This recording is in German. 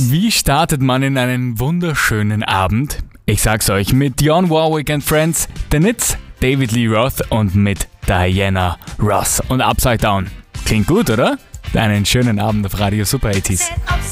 Wie startet man in einen wunderschönen Abend? Ich sag's euch, mit Dionne Warwick and Friends, The Nits, David Lee Roth und mit Diana Ross und Upside Down. Klingt gut, oder? Einen schönen Abend auf Radio Super 80s.